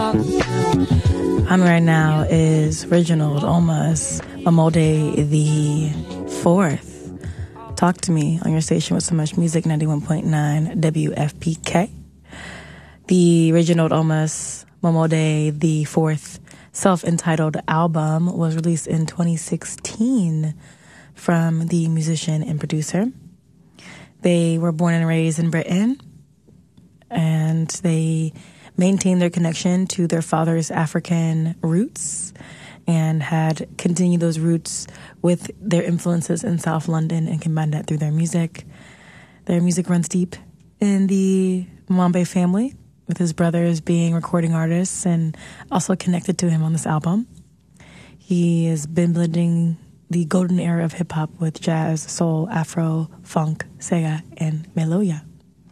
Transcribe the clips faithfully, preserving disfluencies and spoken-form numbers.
On right now is Reginald Omas, Mamode the Fourth. Talk to me on your station with so much music, ninety-one point nine W F P K. The Reginald Omas, Mamode the Fourth self-entitled album was released in twenty sixteen from the musician and producer. They were born and raised in Britain, and they maintained their connection to their father's African roots and had continued those roots with their influences in South London and combined that through their music. Their music runs deep in the Mwambe family, with his brothers being recording artists and also connected to him on this album. He has been blending the golden era of hip-hop with jazz, soul, afro, funk, sega, and melodia.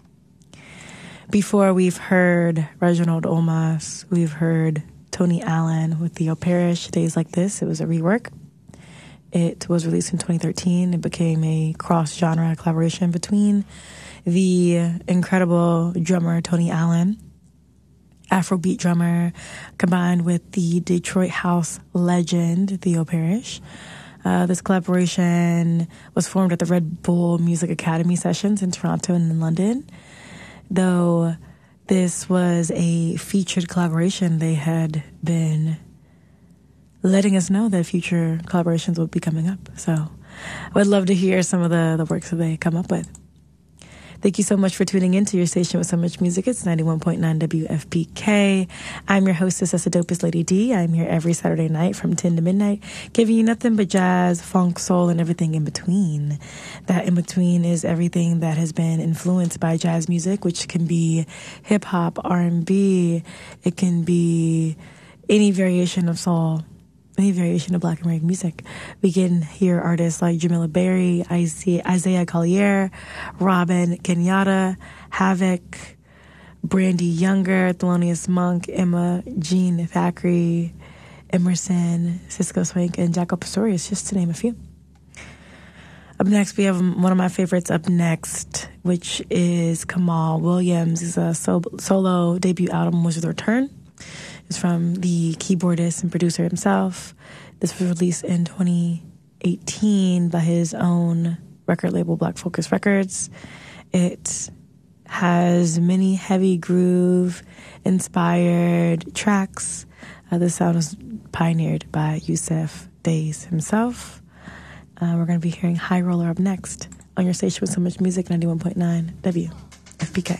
Before we've heard Reginald Omas, we've heard Tony Allen with Theo Parrish, Days Like This. It was a rework. It was released in twenty thirteen. It became a cross-genre collaboration between the incredible drummer Tony Allen, Afrobeat drummer, combined with the Detroit house legend Theo Parrish. Uh, this collaboration was formed at the Red Bull Music Academy sessions in Toronto and in London. Though this was a featured collaboration, they had been letting us know that future collaborations would be coming up. So I would love to hear some of the, the works that they come up with. Thank you so much for tuning in to your station with so much music. It's ninety-one point nine W F P K. I'm your hostess, that's the dopest Lady D. I'm here every Saturday night from ten to midnight, giving you nothing but jazz, funk, soul, and everything in between. That in between is everything that has been influenced by jazz music, which can be hip-hop, R and B. It can be any variation of soul, any variation of black and reggae music. We can hear artists like Jamila Berry, Isaiah Collier, Robin Kenyatta, Havoc, Brandy Younger, Thelonious Monk, Emma Jean Thackeray, Emerson, Cisco Swank, and Jaco Pastorius, just to name a few. Up next, we have one of my favorites up next, which is Kamal Williams. His uh, solo debut album was The Return. It's from the keyboardist and producer himself. This was released in twenty eighteen by his own record label, Black Focus Records. It has many heavy groove inspired tracks. Uh, the sound was pioneered by Yusef Days himself. Uh, we're going to be hearing High Roller up next on your station with so much music, ninety-one point nine W F P K.